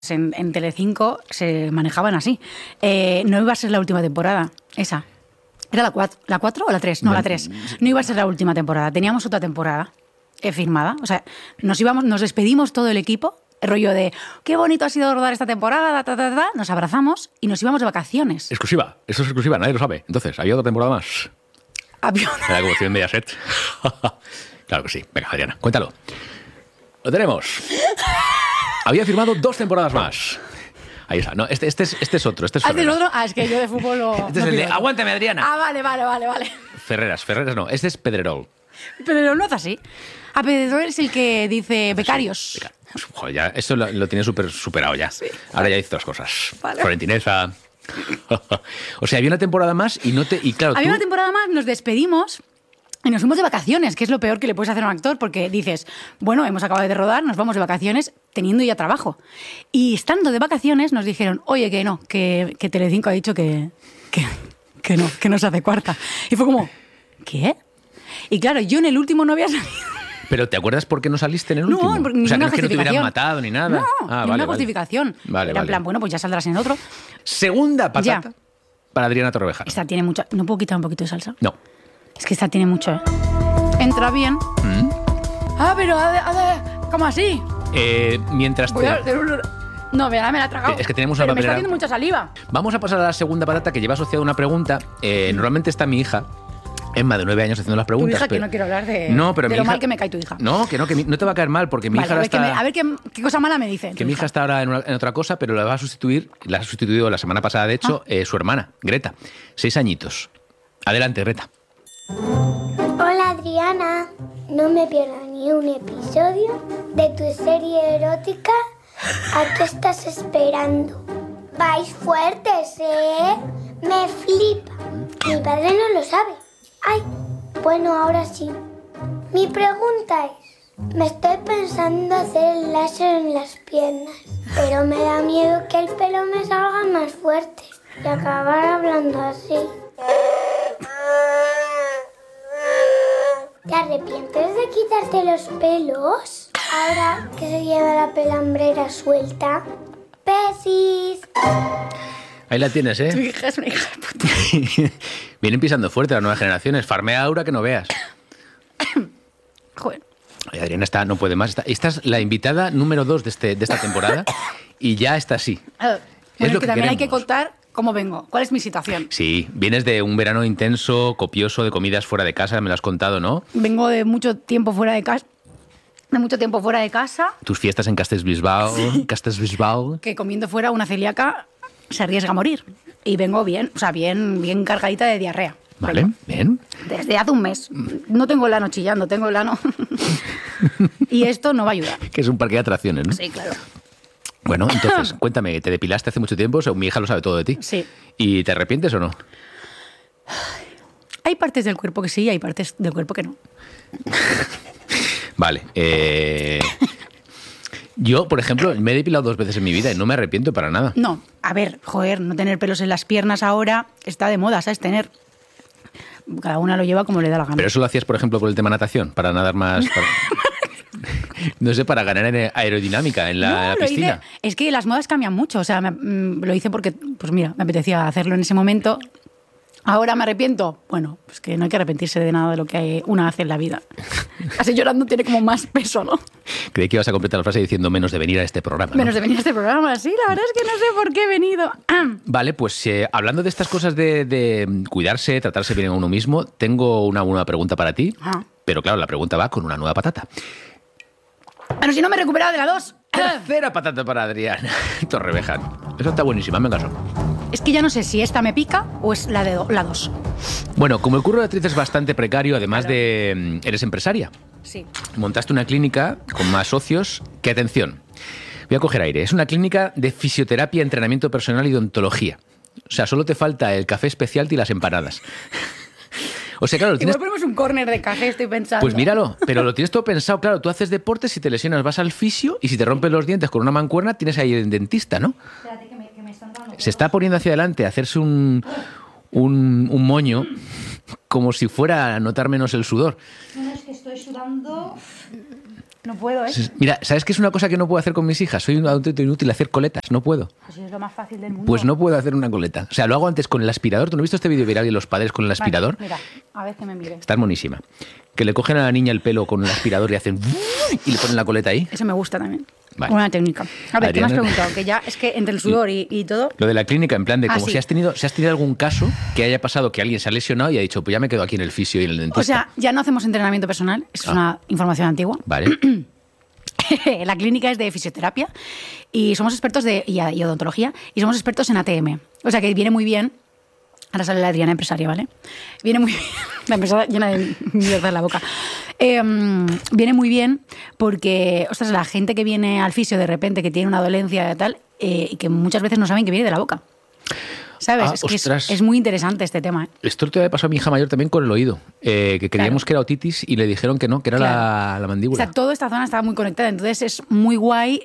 en Telecinco se manejaban así. No iba a ser la última temporada, esa. ¿Era la 4 o la 3? No, la 3. No iba a ser la última temporada. Teníamos otra temporada firmada. O sea, nos despedimos todo el equipo, el rollo de qué bonito ha sido rodar esta temporada, nos abrazamos y nos íbamos de vacaciones. Exclusiva. Eso es exclusiva, nadie lo sabe. Entonces, ¿había otra temporada más? Era como si en Mediaset. Claro que sí. Venga, Adriana, cuéntalo. Lo tenemos. Había firmado 2 temporadas más. Ahí está. No, este es otro. Este es Ferreras. ¿Otro? Es que yo de fútbol Este es el de aguántame, Adriana. Vale. Ferreras no. Este es Pedrerol. Pedrerol no es así. Pedrerol es el que dice becarios. Sí. Joder, ya, esto lo tiene superado ya. Sí. Ahora ya dice otras cosas. Vale. Florentinesa. O sea, había una temporada más y claro, había una temporada más, nos despedimos y nos fuimos de vacaciones, que es lo peor que le puedes hacer a un actor, porque dices, bueno, hemos acabado de rodar, nos vamos de vacaciones teniendo ya trabajo. Y estando de vacaciones nos dijeron, oye, que no, que Telecinco ha dicho que no se hace cuarta. Y fue como, ¿qué? Y claro, yo en el último no había salido. ¿Pero te acuerdas por qué no saliste en el último? No, o sea, no es que no te hubieran matado ni nada. No, ninguna justificación. Era en plan, bueno, pues ya saldrás en otro. Segunda patata para Adriana Torrevejano. Esta tiene mucha... ¿No puedo quitar un poquito de salsa? No. Es que esta tiene mucho, ¿eh? Entra bien. Pero... ¿Cómo así? Mientras te... No, me la he tragado. Es que tenemos una papelera. Me está haciendo mucha saliva. Vamos a pasar a la segunda patata, que lleva asociada una pregunta. Normalmente está mi hija, Emma, de 9 años, haciendo las preguntas. Tu hija, que no quiero hablar de lo mal que me cae tu hija. No, que no te va a caer mal, porque mi hija ahora está... A ver qué cosa mala me dice. Que mi hija está ahora en otra cosa, pero la ha sustituido la semana pasada, de hecho, su hermana, Greta. 6 añitos. Adelante, Greta. Hola, Adriana. No me pierdo ni un episodio de tu serie erótica. ¿A qué estás esperando? Vais fuertes, ¿eh? Me flipa. Mi padre no lo sabe. Ay, bueno, ahora sí. Mi pregunta es, me estoy pensando hacer el láser en las piernas, pero me da miedo que el pelo me salga más fuerte y acabar hablando así. ¿Te arrepientes de quitarte los pelos ahora que se lleva la pelambrera suelta? ¡Besis! Ahí la tienes, ¿eh? Tu hija es una hija de puta. Vienen pisando fuerte las nuevas generaciones. Farmea Aura que no veas. Joder. Ay, Adriana no puede más. Esta es la invitada número 2 de esta temporada y ya está así. Es lo que también queremos. Hay que contar cómo vengo. ¿Cuál es mi situación? Sí, vienes de un verano intenso, copioso, de comidas fuera de casa, me lo has contado, ¿no? Vengo de mucho tiempo fuera de casa. Tus fiestas en Castellbisbal. Sí. Castellbisbal. Que comiendo fuera una celíaca se arriesga a morir. Y vengo bien, o sea, bien cargadita de diarrea. Vale, bien. Desde hace un mes. No tengo el ano chillando, tengo el ano. Y esto no va a ayudar. Que es un parque de atracciones, ¿no? Sí, claro. Bueno, entonces, cuéntame, ¿te depilaste hace mucho tiempo? O sea, mi hija lo sabe todo de ti. Sí. ¿Y te arrepientes o no? Hay partes del cuerpo que sí, hay partes del cuerpo que no. Vale. Yo, por ejemplo, me he depilado 2 veces en mi vida y no me arrepiento para nada. No, a ver, no tener pelos en las piernas ahora está de moda, ¿sabes? Cada una lo lleva como le da la gana. Pero eso lo hacías, por ejemplo, por el tema natación, para nadar más... No sé, para ganar en aerodinámica en la piscina. Es que las modas cambian mucho, o sea, lo hice porque, pues mira, me apetecía hacerlo en ese momento. ¿Ahora me arrepiento? Bueno, pues que no hay que arrepentirse de nada de lo que una hace en la vida. Así llorando tiene como más peso, ¿no? Creí que ibas a completar la frase diciendo menos de venir a este programa, ¿no? Menos de venir a este programa, sí, la verdad es que no sé por qué he venido. Vale, pues hablando de estas cosas de cuidarse, tratarse bien a uno mismo, tengo una nueva pregunta para ti. Pero claro, la pregunta va con una nueva patata. Pero si no me he recuperado de la 2. Tercera patata para Adriana Torrevejano. Eso está buenísima, me caso. Es que ya no sé si esta me pica o es la 2. Bueno, como el curro de actriz es bastante precario, además de... Eres empresaria. Sí. Montaste una clínica con más socios que, atención, voy a coger aire, es una clínica de fisioterapia, entrenamiento personal y odontología. O sea, solo te falta el café especial y las empanadas. O sea, claro, igual ponemos un córner de café, estoy pensando. Pues míralo, pero lo tienes todo pensado. Claro, tú haces deporte, si te lesionas vas al fisio y si te rompes los dientes con una mancuerna tienes ahí el dentista, ¿no? Espérate que me están dando. Se está poniendo hacia adelante a hacerse un moño como si fuera a notar menos el sudor. No, es que estoy sudando. No puedo, ¿eh? Mira, ¿sabes qué es una cosa que no puedo hacer con mis hijas? Soy un auténtico inútil hacer coletas, no puedo. Pues es lo más fácil del mundo. Pues no puedo hacer una coleta. O sea, lo hago antes con el aspirador. ¿Tú no has visto este vídeo viral de los padres con el aspirador? Vale, mira, a ver que me mire. Está monísima. Que le cogen a la niña el pelo con el aspirador y hacen... y le ponen la coleta ahí. Eso me gusta también. Vale. Buena técnica. A ver, ¿qué me has Adriana. preguntado? Que ya es que entre el sudor y todo... Lo de la clínica, en plan de como sí. si has tenido algún caso que haya pasado que alguien se ha lesionado y ha dicho, pues ya me quedo aquí en el fisio y en el dentista. O sea, ya no hacemos entrenamiento personal. Eso es una información antigua. Vale. La clínica es de fisioterapia y somos expertos y odontología y somos expertos en ATM. O sea que viene muy bien. Ahora sale la Adriana empresaria, ¿vale? Viene muy bien. La empresaria llena de mierda en la boca. Viene muy bien porque, ostras, la gente que viene al fisio de repente, que tiene una dolencia y tal, y que muchas veces no saben que viene de la boca. ¿Sabes? Es que es muy interesante este tema. Esto te había pasado a mi hija mayor también con el oído, que creíamos que era otitis y le dijeron que no, que era la mandíbula. O sea, toda esta zona estaba muy conectada, entonces es muy guay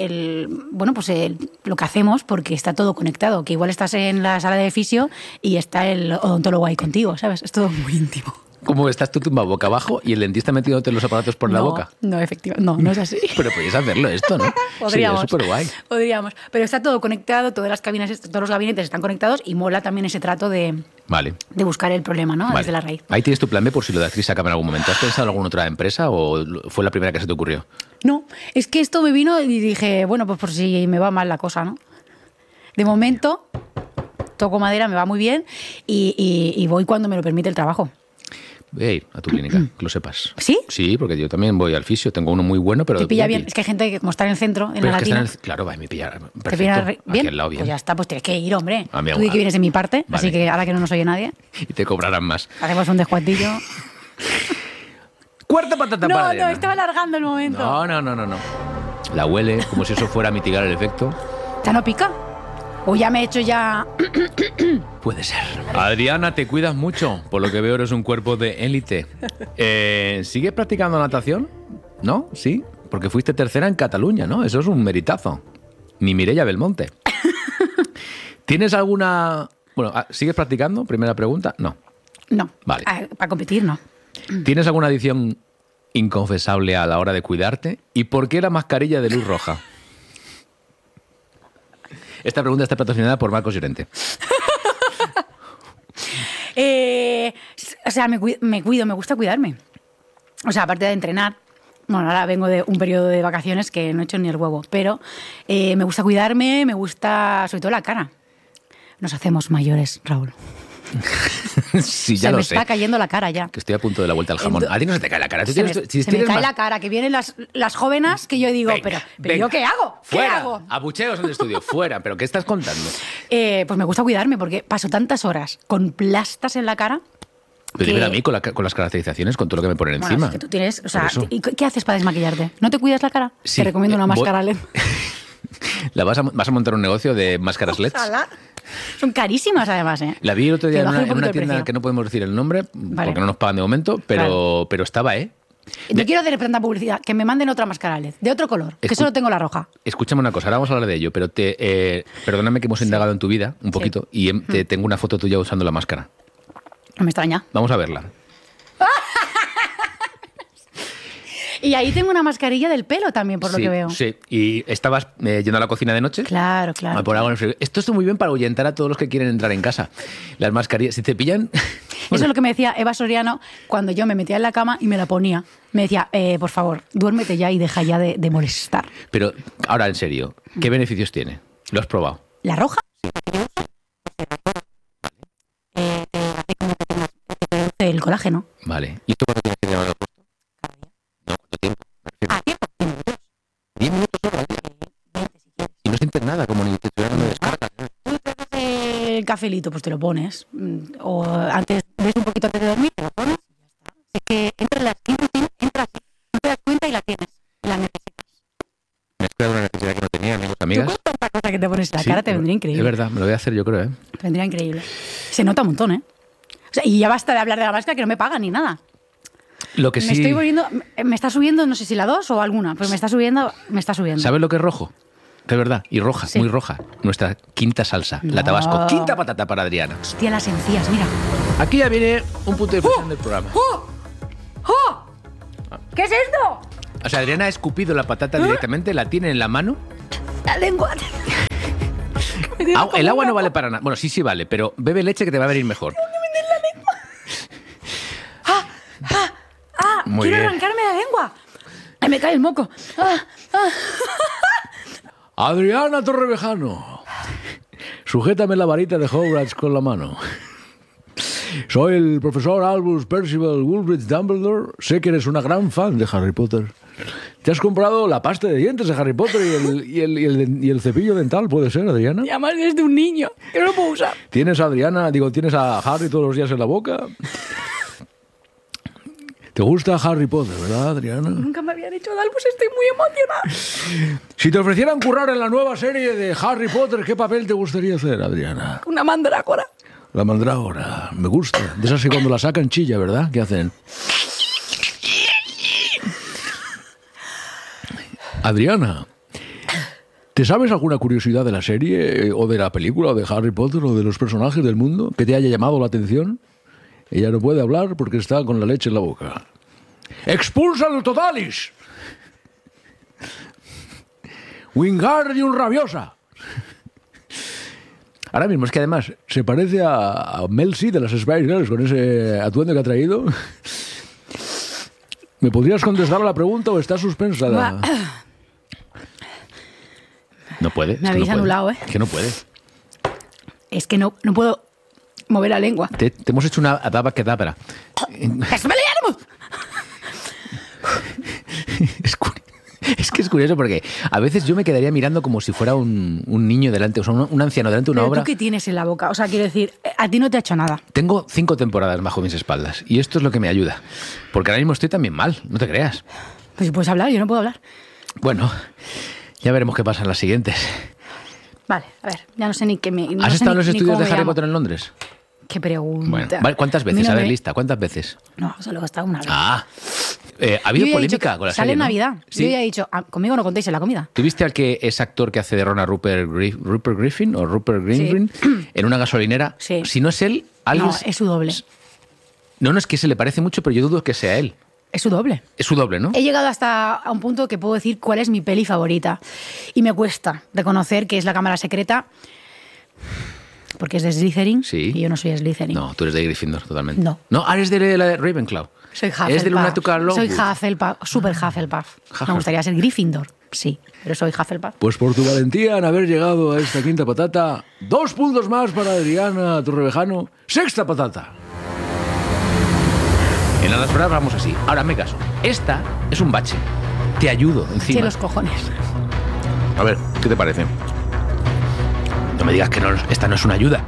lo que hacemos porque está todo conectado, que igual estás en la sala de fisio y está el odontólogo ahí contigo, ¿sabes? Es todo muy íntimo. ¿Cómo estás tú tumbado boca abajo y el dentista metiéndote los aparatos por la boca? No, efectivamente. No es así. Pero podías hacerlo esto, ¿no? Podríamos. Sí, es súper guay. Podríamos. Pero está todo conectado, todas las cabinas, todos los gabinetes están conectados y mola también ese trato de buscar el problema, ¿no? Vale. Desde la raíz. Ahí tienes tu plan B por si lo de actriz acaba en algún momento. ¿Has pensado en alguna otra empresa o fue la primera que se te ocurrió? No, es que esto me vino y dije, bueno, pues por si me va mal la cosa, ¿no? De momento, toco madera, me va muy bien y voy cuando me lo permite el trabajo. Voy a ir a tu clínica, que lo sepas. ¿Sí? Sí, porque yo también voy al fisio. Tengo uno muy bueno, pero... Te pilla bien. Es que hay gente que como está en el centro, en pero la es que latina... claro, va, me pilla perfecto. ¿Te pilla bien? Aquí al lado bien. Pues ya está, pues tienes que ir, hombre. A mí Tú di que vienes de mi parte, Vale. así que ahora que no nos oye nadie, Y te cobrarán más. hacemos un descuentillo. Cuarta patata para No, Adriana. estaba alargando el momento. No. La huele como si eso fuera a mitigar el efecto. ¿Ya no pica? ¿O ya me he hecho ya...? Puede ser. Adriana, te cuidas mucho. Por lo que veo, eres un cuerpo de élite. ¿Sigues practicando natación? ¿No? ¿Sí? Porque fuiste tercera en Cataluña, ¿no? Eso es un meritazo. Ni Mireia Belmonte. ¿Tienes alguna...? Bueno, ¿sigues practicando? Primera pregunta. No. No. Vale. Para competir, no. ¿Tienes alguna adicción inconfesable a la hora de cuidarte? ¿Y por qué la mascarilla de luz roja? Esta pregunta está patrocinada por Marcos Llorente. O sea, me cuido, me gusta cuidarme. O sea, aparte de entrenar, bueno, ahora vengo de un periodo de vacaciones que no he hecho ni el huevo, pero me gusta cuidarme, me gusta sobre todo la cara. Nos hacemos mayores, Raúl. Sí, ya lo sé. Se me está cayendo la cara ya. Que estoy a punto de la vuelta al jamón. A ti no se te cae la cara. Se me cae la cara, que vienen las jóvenes que yo digo, Venga, pero ¿yo qué hago? ¿Qué fuera, hago? abucheos en el estudio, fuera. ¿Pero qué estás contando? Pues me gusta cuidarme porque paso tantas horas con plastas en la cara. Pero dímelo a mí con las caracterizaciones, con todo lo que me ponen Bueno, encima. es que tú tienes, o sea, Por eso. ¿y qué haces para desmaquillarte? ¿No te cuidas la cara? Sí, Te recomiendo una máscara LED. ¿Vas a montar un negocio de máscaras LED? Ojalá. Son carísimas además, ¿eh? La vi el otro día Que en baje un una poquito el tienda precio. que no podemos decir el nombre, Vale. porque no nos pagan de momento, pero estaba, ¿eh? No quiero hacer tanta publicidad, que me manden otra máscara LED, de otro color, que solo tengo la roja. Escúchame una cosa, ahora vamos a hablar de ello, pero perdóname que hemos indagado en tu vida un poquito y tengo una foto tuya usando la máscara. No me extraña. Vamos a verla. Y ahí tengo una mascarilla del pelo también, por lo Sí, que veo. Sí, y estabas yendo a la cocina de noche. Claro, claro. A por algo en el frigo. Esto está muy bien para ahuyentar a todos los que quieren entrar en casa. Las mascarillas, si te pillan... Eso es lo que me decía Eva Soriano cuando yo me metía en la cama y me la ponía. Me decía, por favor, duérmete ya y deja ya de molestar. Pero ahora, en serio, ¿qué beneficios tiene? ¿Lo has probado? ¿La roja? El colágeno. Vale. ¿Y tú cuándo tienes que llevarlo puesto? No, ¿cuánto tiempo? Ah, tiempo, 10 minutos. 10 minutos solo al día. Y no sientes nada, como ni te estuvieran dando descargas. Tú te haces el cafelito, pues te lo pones. O antes, ves un poquito antes de dormir, te lo pones y ya está. Es que entras así, no te das cuenta y la tienes. Y la necesitas. Me has creado una necesidad que no tenía, amigos, Yo amigas. con tanta cosa que te pones en la Sí, cara te vendría increíble. Es verdad, me lo voy a hacer yo creo, ¿eh? Te vendría increíble. Se nota un montón, ¿eh? O sea, y ya basta de hablar de la máscara que no me pagan ni nada. Lo que Me sí... estoy volviendo... Me está subiendo, no sé si la 2 o alguna, pero me está subiendo. ¿Sabes lo que es rojo? De verdad, y roja, Sí. muy roja. Nuestra quinta salsa, la No. Tabasco. Quinta patata para Adriana. Hostia, las encías, mira. Aquí ya viene un punto de inflexión del programa. ¡Oh! ¿Qué es esto? O sea, Adriana ha escupido la patata directamente, la tiene en la mano. La lengua. El agua no vale para nada. Bueno, sí vale, pero bebe leche que te va a venir mejor. Muy quiero bien. arrancarme la lengua. Ay, me cae el moco. Adriana Torrevejano, sujétame la varita de Hogwarts con la mano. Soy el profesor Albus Percival Woolbridge Dumbledore. Sé que eres una gran fan de Harry Potter. ¿Te has comprado la pasta de dientes de Harry Potter y el cepillo dental? ¿Puede ser, Adriana? Y además desde un niño, que no lo puedo usar. ¿Tienes a Harry todos los días en la boca? ¿Te gusta Harry Potter, verdad, Adriana? Nunca me habían dicho de Albus, estoy muy emocionada. Si te ofrecieran currar en la nueva serie de Harry Potter, ¿qué papel te gustaría hacer, Adriana? Una mandrágora. La mandrágora, me gusta. De esas que cuando la sacan chilla, ¿verdad? ¿Qué hacen? Adriana, ¿te sabes alguna curiosidad de la serie o de la película o de Harry Potter o de los personajes del mundo que te haya llamado la atención? Ella no puede hablar porque está con la leche en la boca. ¡Expulsalo totalis! ¡Wingardium Rabiosa! Ahora mismo es que además se parece a Mel C de las Spice Girls con ese atuendo que ha traído. ¿Me podrías contestar a la pregunta o está suspensada? No puede. Me habéis anulado, ¿eh? Que no puede. Es que no puedo mover la lengua. Te hemos hecho una adabacadabra. Es que es curioso porque a veces yo me quedaría mirando como si fuera un niño delante, o sea, un anciano delante de una ¿Pero obra. tú qué tienes en la boca? O sea, quiero decir, a ti no te ha hecho nada. Tengo 5 temporadas bajo mis espaldas y esto es lo que me ayuda. Porque ahora mismo estoy también mal, no te creas. Pues si puedes hablar, yo no puedo hablar. Bueno, ya veremos qué pasa en las siguientes. Vale, a ver, ya no sé ni qué me... no ¿Has sé estado en los ni estudios cómo de me Harry llamo. Potter en Londres? Qué pregunta. Bueno, vale, ¿cuántas veces? Mira, A ver, lista, ¿cuántas veces? No, solo he estado una vez. Ah, ha habido Yo ya he polémica dicho que con la sale serie, en ¿no? Navidad. ¿Sí? Yo ya he dicho, conmigo no contéis en la comida. ¿Tuviste al que es actor que hace de Ron a Rupert Griffin o Rupert Greengreen en una gasolinera? Sí. Si no es él, alguien... No, es su doble. No, es que se le parece mucho, pero yo dudo que sea él. Es su doble. Es su doble, ¿no? He llegado hasta a un punto que puedo decir cuál es mi peli favorita. Y me cuesta reconocer que es La Cámara Secreta, porque es de Slytherin. Sí. Y yo no soy Slytherin. No, tú eres de Gryffindor, totalmente. No. No, eres de la de Ravenclaw. Soy Hufflepuff. Es de Lunática Lovegood. Soy Hufflepuff, super Hufflepuff. Me gustaría ser Gryffindor, sí, pero soy Hufflepuff. Pues por tu valentía en haber llegado a esta quinta patata, 2 puntos más para Adriana Torrevejano. Sexta patata. En las pruebas vamos así. Ahora me caso. Esta es un bache. Te ayudo encima. Sí, los cojones. A ver, ¿qué te parece? No me digas que no, esta no es una ayuda.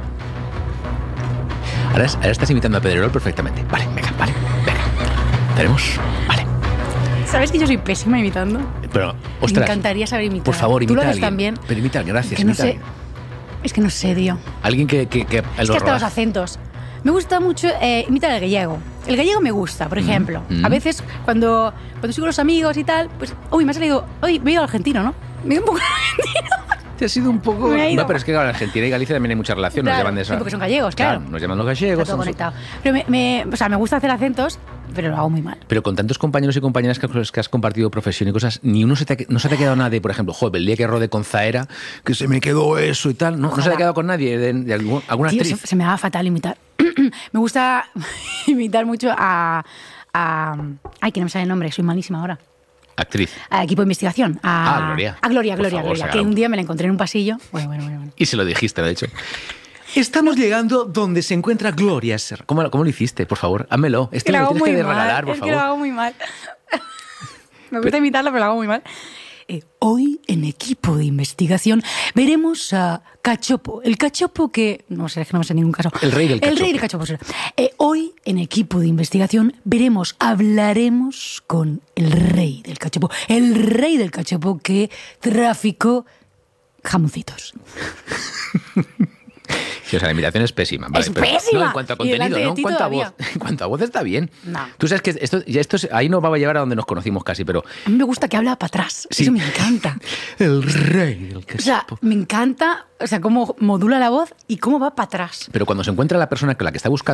Ahora estás imitando a Pedrerol perfectamente. Vale. Tenemos. Vale. ¿Sabes que yo soy pésima imitando? Pero, Me ostras. encantaría saber imitar. Por favor, Tú imita lo a haces alguien. también. Pero imita a alguien, gracias. Que no imita a sé. alguien. Es que no sé, tío. Alguien que Es que hasta los acentos. Me gusta mucho imitar el gallego. El gallego me gusta, por ejemplo. A veces, cuando estoy con los amigos y tal, pues, me ha salido, me he ido al argentino, ¿no? Me he ido un poco al argentino. Te ha sido un poco... Me ha ido. No, pero es que claro, en Argentina y Galicia también hay mucha relación. Nos Claro, llaman de esa... sí, porque son gallegos, claro. Nos llaman los gallegos. Está todo estamos- conectado. Pero me gusta hacer acentos, pero lo hago muy mal. Pero con tantos compañeros y compañeras que has compartido profesión y cosas, ni uno no se te ha quedado nada de, por ejemplo, joder, el día que rodé con Zaera, que se me quedó eso y tal. No se te Ojalá. ha quedado con nadie, de alguna Tío, actriz. se me da fatal imitar. Me gusta imitar mucho a... Ay, que no me sale el nombre, soy malísima ahora. Actriz. Al equipo de investigación. Gloria. A Gloria, Por favor, Gloria. Que un día me la encontré en un pasillo. Bueno. Y se lo dijiste, de hecho. Estamos llegando donde se encuentra Gloria Serra. ¿Cómo lo hiciste? Por favor, házmelo. Esto lo me lo hago tienes que muy mal. regalar, por Es que favor. lo hago muy mal. Me gusta imitarlo, pero lo hago muy mal. Hoy, en equipo de investigación, veremos a Cachopo. El cachopo que... No sé, es que no me sé en ningún caso. El rey del cachopo. El rey del cachopo. Sí. Hoy, en equipo de investigación, hablaremos con el rey del cachopo. El rey del cachopo que traficó jamoncitos. Sí, o sea, la imitación es pésima. Vale, Es pero- pésima. No, en cuanto a Y contenido, delante de no en ti cuanto a voz. todavía. En cuanto a voz está bien. No. Tú sabes que esto ahí no va a llevar a donde nos conocimos casi, pero... A mí me gusta que habla para atrás. Sí. Eso me encanta. El rey del O sea, cachopo. me encanta, cómo modula la voz y cómo va para atrás. Pero cuando se encuentra la persona con la que está buscando,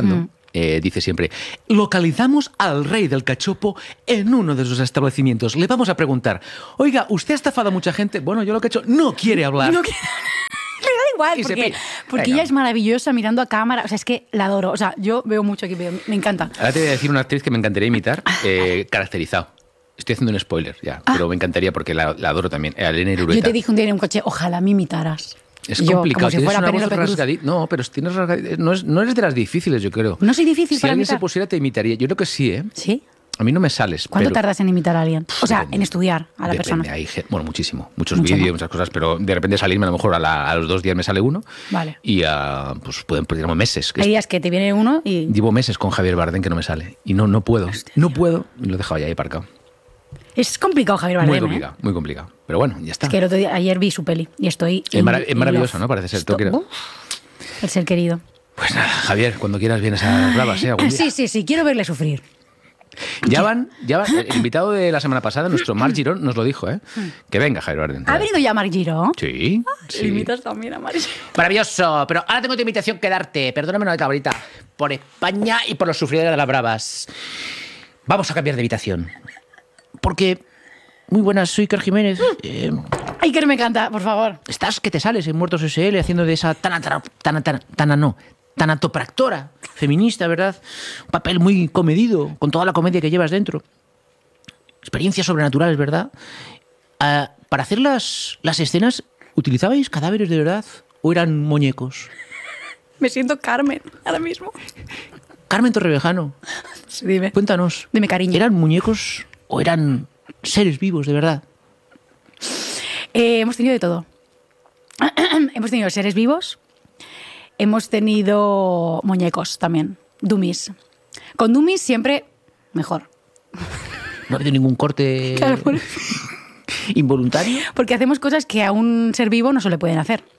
dice siempre, localizamos al rey del cachopo en uno de sus establecimientos. Le vamos a preguntar, oiga, ¿usted ha estafado a mucha gente? Bueno, yo lo que he hecho, no quiere hablar. No quiere... Le da igual, porque ella es maravillosa mirando a cámara. O sea, es que la adoro. O sea, yo veo mucho aquí, me encanta. Ahora te voy a decir una actriz que me encantaría imitar, caracterizado. Estoy haciendo un spoiler ya, pero me encantaría porque la adoro también. Elena Irureta. Yo te dije un día en un coche, ojalá me imitaras. Es complicado. Como si fuera Penélope Cruz. No, pero tienes no eres de las difíciles, yo creo. No soy difícil si para alguien imitar. se pusiera, te imitaría. Yo creo que sí, ¿eh? ¿Sí? A mí no me sales. ¿Cuánto tardas en imitar a alguien? O sea, en estudiar a la persona. Bueno, muchísimo. Muchos vídeos, muchas cosas, pero de repente salirme a lo mejor a los 2 días me sale uno. Vale. Y pues pueden digamos, meses. Hay días que te viene uno y... Llevo meses con Javier Bardem que no me sale. Y no puedo. Hostia, no puedo. Y lo he dejado ya ahí aparcado. Es complicado, Javier Bardem. Muy complicado. Pero bueno, ya está. Es que ayer vi su peli y estoy... Es maravilloso, ¿no? Parece ser. El ser querido. Pues nada, Javier, cuando quieras vienes a las bravas, ¿eh? Algún día. Sí, quiero verle sufrir. Ya van, el invitado de la semana pasada, nuestro Marc Girón, nos lo dijo, ¿eh? Que venga, Javier Bardem. ¿Ha venido ya Marc Girón? Sí. Imitas también a Marc Girón. Maravilloso, pero ahora tengo otra invitación que darte. Perdóname una ahorita. Por España y por los sufridores de las bravas. Vamos a cambiar de habitación. Porque... Muy buenas, soy Iker Jiménez. Iker me encanta, por favor. Estás que te sales en Muertos S.L. haciendo de esa tanatopractora feminista, ¿verdad? Un papel muy comedido, con toda la comedia que llevas dentro. Experiencias sobrenaturales, ¿verdad? Para hacer las escenas, ¿utilizabais cadáveres de verdad o eran muñecos? Me siento Carmen ahora mismo. Carmen Torrevejano, Sí, dime. cuéntanos. Dime, cariño. ¿Eran muñecos o eran seres vivos de verdad? Hemos tenido de todo. Hemos tenido seres vivos, hemos tenido muñecos también, dummies. Con dummies siempre mejor. ¿No ha habido ningún corte Claro, involuntario? porque hacemos cosas que a un ser vivo no se le pueden hacer.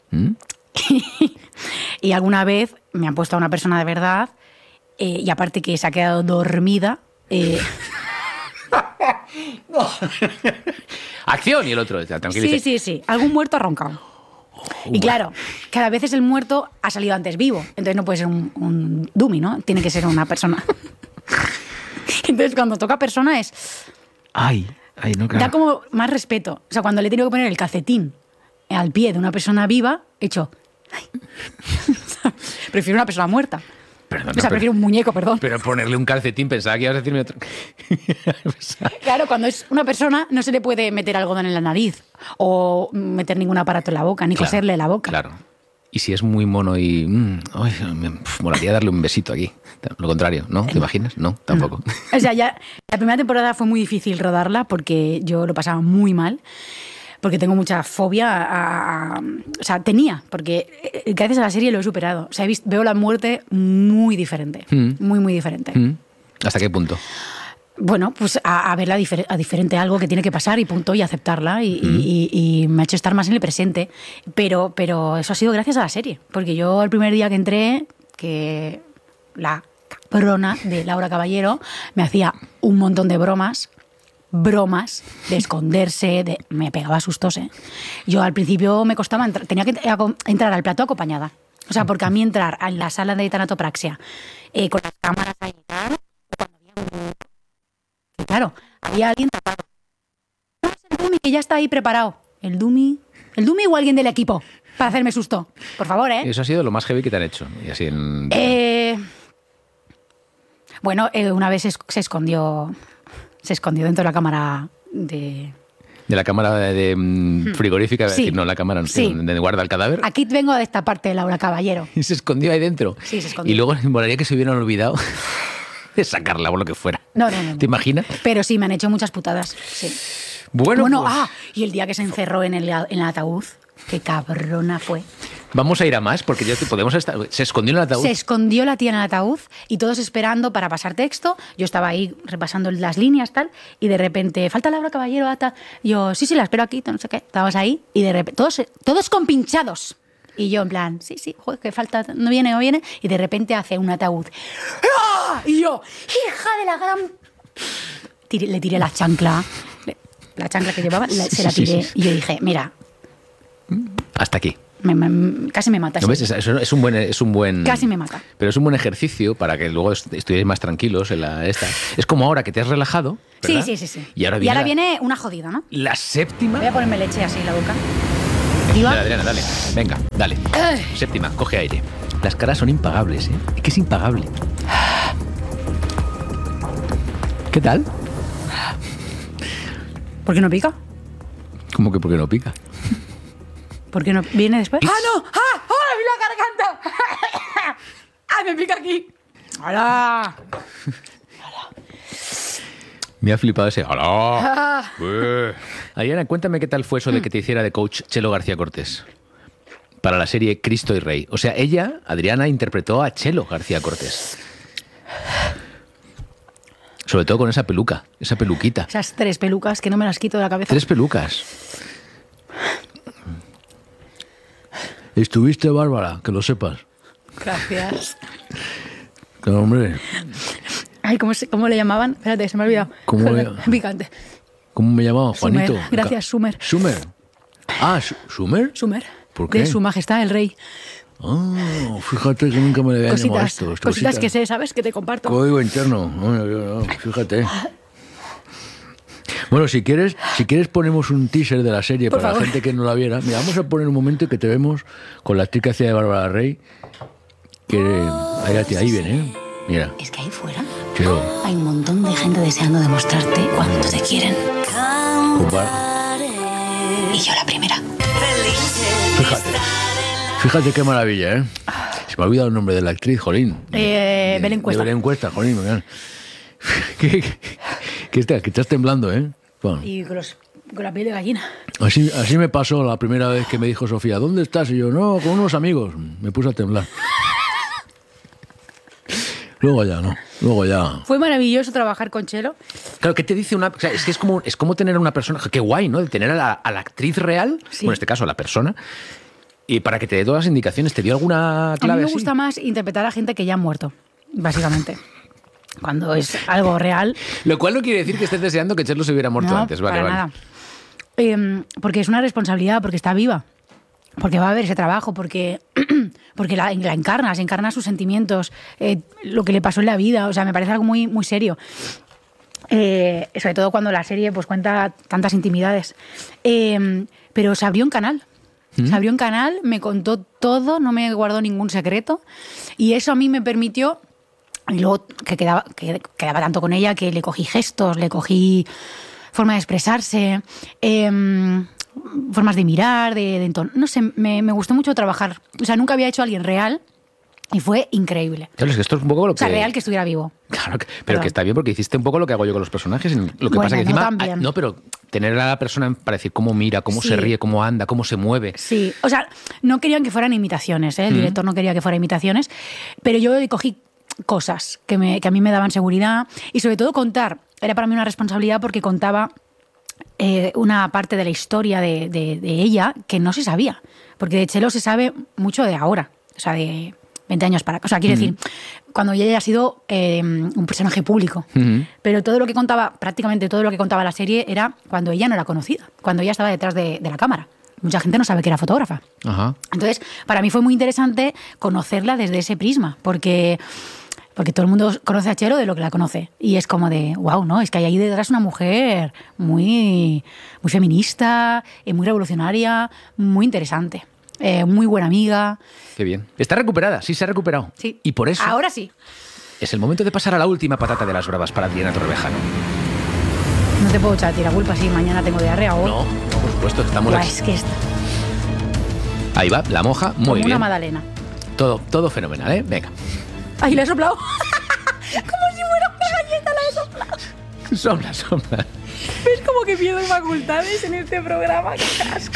Y alguna vez me han puesto a una persona de verdad y aparte que se ha quedado dormida... Acción y el otro, tranquilice. Sí. Algún muerto ha roncado. Y claro, cada vez el muerto ha salido antes vivo. Entonces no puede ser un dummy, ¿no? Tiene que ser una persona. Entonces cuando toca persona es... Ay, no, claro. Da como más respeto. O sea, cuando le he tenido que poner el calcetín al pie de una persona viva, he hecho... Ay. Prefiero una persona muerta. Perdona, o sea, prefiero un muñeco, perdón. Pero ponerle un calcetín, pensaba que ibas a decirme otro. Claro, cuando es una persona no se le puede meter algodón en la nariz o meter ningún aparato en la boca, ni coserle la boca. Claro. Y si es muy mono y... me molaría darle un besito aquí. Lo contrario, ¿no? ¿Te imaginas? No, tampoco. No. O sea, ya la primera temporada fue muy difícil rodarla porque yo lo pasaba muy mal. Porque tengo mucha fobia o sea, tenía, porque gracias a la serie lo he superado. O sea, veo la muerte muy diferente. Muy diferente. ¿Hasta qué punto? Bueno, pues a verla diferente, algo que tiene que pasar y punto, y aceptarla. Y me ha hecho estar más en el presente. Pero eso ha sido gracias a la serie. Porque yo el primer día que entré, que la cabrona de Laura Caballero me hacía un montón de bromas de esconderse, me pegaba sustos, ¿eh? Yo al principio me costaba tenía que entrar al plató acompañada. O sea, porque a mí entrar en la sala de tanatopraxia con las cámaras ahí y tal, cuando había que claro, había alguien tapado. No, es el dummy que ya está ahí preparado. El dummy o alguien del equipo para hacerme susto. Por favor, ¿eh? Eso ha sido lo más heavy que te han hecho. Y así Bueno, una vez se escondió dentro de la cámara de la cámara de frigorífica, sí. decir, no, la cámara donde guarda el cadáver. Aquí vengo de esta parte de Laura Caballero. Y se escondió ahí dentro. Sí, se escondió. Y luego me molaría que se hubieran olvidado de sacarla o lo que fuera. No. ¿Te imaginas? Pero sí, me han hecho muchas putadas. Sí. Bueno, pues... y el día que se encerró en el ataúd, qué cabrona fue. Vamos a ir a más, porque ya podemos estar... Se escondió en el ataúd. Se escondió la tía en el ataúd y todos esperando para pasar texto. Yo estaba ahí repasando las líneas, tal, y de repente, falta Laura Caballero, ata. Yo, sí, la espero aquí, no sé qué. Estabas ahí y de repente, todos compinchados. Y yo en plan, sí, joder, que falta, no viene. Y de repente hace un ataúd. ¡Ah! Y yo, hija de la gran... Le tiré la chancla. La chancla que llevaba, se la tiré. Y yo dije, mira... Hasta aquí. Casi me mata. ¿No ves? Es un buen... Casi me mata. Pero es un buen ejercicio para que luego estuvierais más tranquilos en esta. Es como ahora que te has relajado, ¿verdad? Sí. Y ahora viene una jodida, ¿no? la séptima. Voy a ponerme leche así en la boca. Dale, Adriana, dale. Venga, dale. Séptima, coge aire. Las caras son impagables, ¿eh? Es que es impagable. ¿Qué tal? ¿Por qué no pica? ¿Cómo que por qué no pica? ¿Por qué no viene después? ¡Ah, no! ¡Ah! ¡Oh, la garganta! ¡Ah, me pica aquí! ¡Hola! Me ha flipado ese. ¡Hola! Adriana, cuéntame qué tal fue eso de que te hiciera de coach Chelo García Cortés para la serie Cristo y Rey. O sea, ella, Adriana, interpretó a Chelo García Cortés. Sobre todo con esa peluca, esa peluquita. Esas 3 pelucas que no me las quito de la cabeza. 3 pelucas. Estuviste bárbara, que lo sepas. Gracias. Claro, hombre. Ay, ¿cómo le llamaban? Espérate, se me ha olvidado. Picante. ¿Cómo me llamaban? Juanito. Sumer. Gracias, Sumer. Sumer. Ah, ¿Sumer? Sumer. ¿Por qué? De Su Majestad el Rey. Ah, fíjate que nunca me le habían llamado esto. Cositas que sé, ¿sabes? Que te comparto. Código interno. Fíjate. Bueno, si quieres ponemos un teaser de la serie para la gente que no la viera. Mira, vamos a poner un momento que te vemos con la actriz que hacía de Bárbara Rey. Ahí viene, ¿eh? Mira. Es que ahí fuera Chelo. hay un montón de gente deseando demostrarte cuánto te quieren. Y yo la primera. Fíjate qué maravilla, ¿eh? Se me ha olvidado el nombre de la actriz, jolín. Belén Cuesta. Belén Cuesta, jolín. Que estás temblando, ¿eh? Bueno. Y con la piel de gallina. Así me pasó la primera vez que me dijo Sofía, ¿dónde estás? Y yo, no, con unos amigos. Me puse a temblar. Luego ya. Fue maravilloso trabajar con Chelo. Claro, ¿qué te dice una...? O sea, es que es como tener a una persona... Qué guay, ¿no? De tener a la actriz real, sí. Bueno, en este caso a la persona, y para que te dé todas las indicaciones. ¿Te dio alguna clave? A mí me así? gusta más interpretar a gente que ya ha muerto, básicamente. Cuando es algo real. Lo cual no quiere decir que estés deseando que Chelo se hubiera muerto antes. Vale, para nada. Porque es una responsabilidad, porque está viva. Porque va a haber ese trabajo, porque la encarna sus sentimientos, lo que le pasó en la vida. O sea, me parece algo muy, muy serio. Sobre todo cuando la serie pues cuenta tantas intimidades. Pero se abrió un canal. Se abrió un canal, me contó todo, no me guardó ningún secreto. Y eso a mí me permitió... Y luego que quedaba tanto con ella que le cogí gestos, le cogí forma de expresarse... formas de mirar, de entono. No sé, me gustó mucho trabajar. O sea, nunca había hecho a alguien real y fue increíble. Claro, es que esto es un poco lo que... O sea, real que estuviera vivo. Claro, pero que está bien porque hiciste un poco lo que hago yo con los personajes. Lo que pasa que encima... No, pero tener a la persona para decir cómo mira, cómo se ríe, cómo anda, cómo se mueve. Sí, o sea, no querían que fueran imitaciones, ¿eh? El director no quería que fueran imitaciones, pero yo cogí cosas que a mí me daban seguridad y sobre todo contar. Era para mí una responsabilidad porque contaba... una parte de la historia de ella que no se sabía, porque de Chelo se sabe mucho de ahora, o sea, de 20 años para acá. O sea, quiero decir, cuando ella ha sido un personaje público, pero todo lo que contaba, prácticamente todo lo que contaba la serie era cuando ella no era conocida, cuando ella estaba detrás de la cámara. Mucha gente no sabe que era fotógrafa. Ajá. Entonces, para mí fue muy interesante conocerla desde ese prisma, porque todo el mundo conoce a Chelo de lo que la conoce. Y es como de, wow, ¿no? Es que hay ahí detrás una mujer muy, muy feminista, muy revolucionaria, muy interesante. Muy buena amiga. Qué bien. Está recuperada, sí se ha recuperado. Sí. Y por eso... Ahora sí. Es el momento de pasar a la última patata de las bravas para Adriana Torrevejano. No te puedo echar a ti la culpa si mañana tengo diarrea o... No, por supuesto, estamos aquí. Es que está... Ahí va, la moja, muy bien. Como una magdalena. Todo fenomenal, ¿eh? Venga. ¡Ay, la he soplado! Como si fuera una galleta, la he soplado. Sopla. ¿Ves como que pierdo facultades en este programa? ¡Qué asco!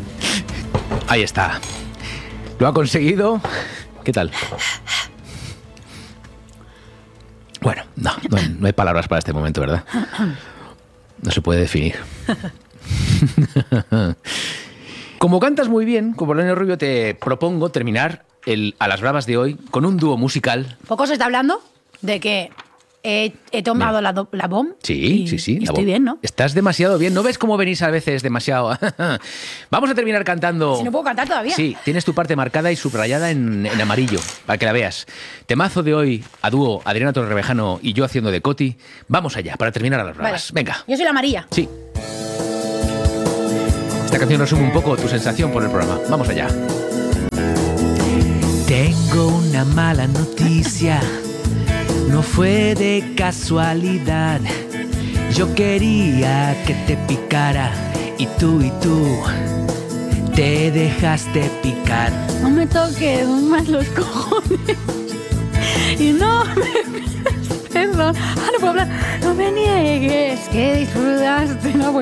Ahí está. Lo ha conseguido. ¿Qué tal? Bueno, no hay palabras para este momento, ¿verdad? No se puede definir. Como cantas muy bien, con Polonio Rubio, te propongo terminar a las bravas de hoy con un dúo musical. Poco se está hablando de que He tomado la BOM. Sí, y sí. Estoy bien, ¿no? Estás demasiado bien. ¿No ves cómo venís a veces demasiado? Vamos a terminar cantando. Si no puedo cantar todavía. Sí, tienes tu parte marcada y subrayada en amarillo, para que la veas. Temazo de hoy, a dúo, Adriana Torrevejano y yo haciendo de Coti. Vamos allá, para terminar a las bravas. Vale. Venga. Yo soy la María. Sí. Esta canción resume un poco tu sensación por el programa. Vamos allá. Tengo una mala noticia, no fue de casualidad. Yo quería que te picara y tú te dejaste picar. No me toques más los cojones y no me pidas perdón. No puedo hablar. No me niegues que disfrutaste. No,